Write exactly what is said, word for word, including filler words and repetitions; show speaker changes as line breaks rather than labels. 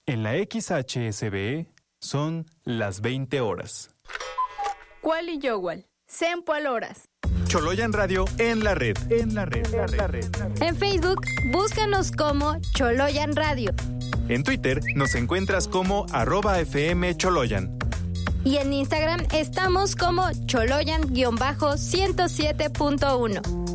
En la X H S B son las veinte horas.
Cuali Yowal, Sempoal horas.
Choloyan Radio en la red. En la red. En la red.
En Facebook, búscanos como Choloyan Radio.
En Twitter nos encuentras como arroba F M Choloyan.
Y en Instagram estamos como Choloyan ciento siete punto uno.